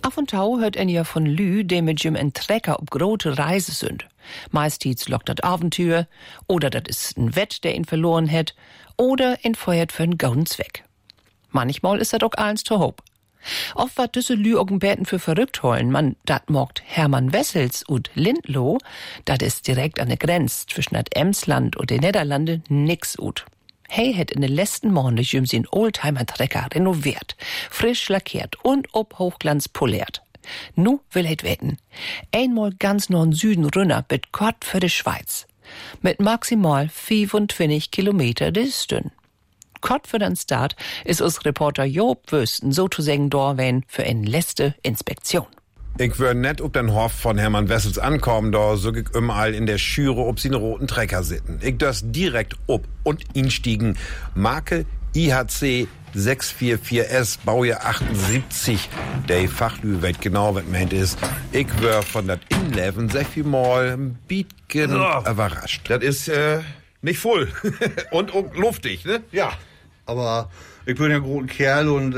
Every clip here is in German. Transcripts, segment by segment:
Af und tau hört en ja von Lü, die mit Jim en Trecker ob grote Reise sind. Meistens lockt dat Abenteuer, oder dat ist ein Wett, der ihn verloren hat, oder ihn feuert für einen gauden Zweck. Manchmal ist dat auch eins zu hob. Oft wat düsse Lü auch Beten für verrückt holen, man dat mogt Hermann Wessels und Lindloh, dat ist direkt an der Grenze zwischen dat Emsland und den Niederlande nix ut. Hey het in den letzten Monaten Jim sin Oldtimer-Trecker renoviert, frisch lackiert und ob Hochglanz poliert. Nu will het wetten. Einmal ganz noch in Süden runter, mit Gott für die Schweiz. Mit maximal 25 Kilometer Distün. Gott für den Start ist uns Reporter Job Wüsten sozusagen dorwen für eine letzte Inspektion. Ich würde net ob den Hof von Hermann Wessels ankommen, da so ich überall in der Schüre ob sie einen roten Trecker sitten. Ich das direkt ob und instiegen. Marke IHC 644S, Baujahr 78. Der Fachlü weiß genau, was meint ist. Ich wär von dat Inleven sehr viel mal ein bisschen überrascht. Das ist nicht voll und luftig, ne? Ja, aber ich bin ja ein großer Kerl und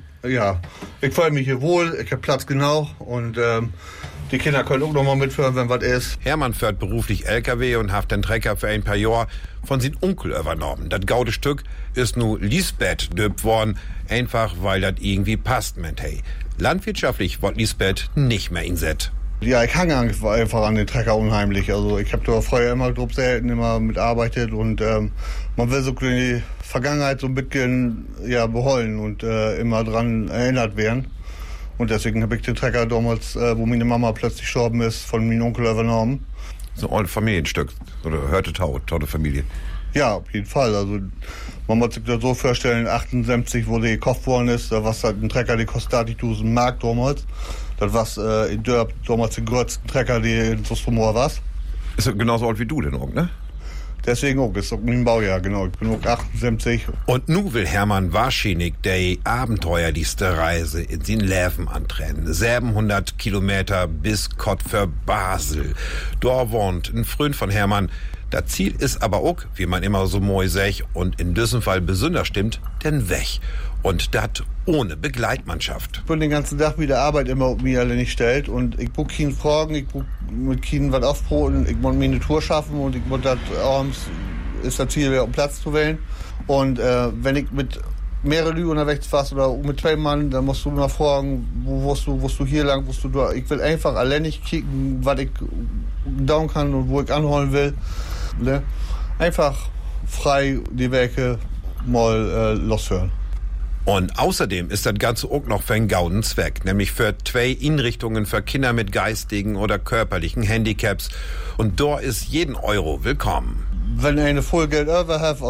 ich fühle mich hier wohl, ich habe Platz genau und die Kinder können auch noch mal mitfahren, wenn was ist. Hermann fährt beruflich LKW und haft den Trecker für ein paar Jahre von sin Onkel übernommen. Das gaude Stück ist nu Lisbeth döpt worden, einfach weil das irgendwie passt, meint hey. Landwirtschaftlich wird Lisbeth nicht mehr inset. Ja, ich hange einfach an den Trecker unheimlich. Also ich habe da vorher immer grob selten immer mitarbeitet und man will so die Vergangenheit so ein bisschen beholen und immer dran erinnert werden. Und deswegen habe ich den Trecker damals, wo meine Mama plötzlich gestorben ist, von meinem Onkel übernommen. So ein Familienstück, oder hörte tolle Familie. Ja, auf jeden Fall. Also man muss sich das so vorstellen, 78, wo der gekauft worden ist, da war ein Trecker, der kostet 30.000 Mark damals. Das war in Dörp damals den größten Trecker, der in Sostromor war. Ist genauso alt wie du denn auch, ne? Deswegen auch, ist auch ein Baujahr, genau. Ich bin auch 78. Und nu will Hermann wahrscheinlich der abenteuerlichste Reise in sin Leben antreten. 700 Kilometer bis Kott für Basel. Da wohnt ein Freund von Hermann. Das Ziel ist aber auch, wie man immer so moi sech und in diesem Fall besonders stimmt, den Weg. Und das ohne Begleitmannschaft. Ich bin den ganzen Tag wie der Arbeit immer auf mich alle nicht stellt und ich buch keinen Fragen, ich buch mit keinen was aufbroten, ich muss mir eine Tour schaffen und ich muss das abends ist das Ziel, um Platz zu wählen. Und wenn ich mit mehrere Lü unterwegs warst oder mit 2 Mann, dann musst du immer fragen, wo wirst du hier lang, wirst du da. Ich will einfach alleinig kicken, was ich down kann und wo ich anholen will. Ne? Einfach frei die Werke mal loshören. Und außerdem ist das Ganze auch noch für einen gauden Zweck, nämlich für 2 Einrichtungen für Kinder mit geistigen oder körperlichen Handicaps. Und da ist jeden Euro willkommen. Wenn ihr eine Vollgeld über habt,